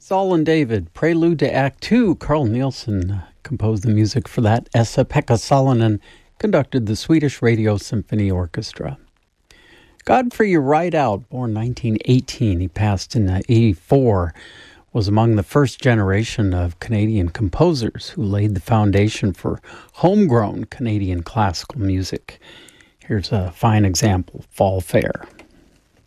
Saul and David, Prelude to Act Two. Carl Nielsen composed the music for that. Esa-Pekka Salonen conducted the Swedish Radio Symphony Orchestra. Godfrey Rideout, born 1918, he passed in 1984, was among the first generation of Canadian composers who laid the foundation for homegrown Canadian classical music. Here's a fine example, Fall Fair.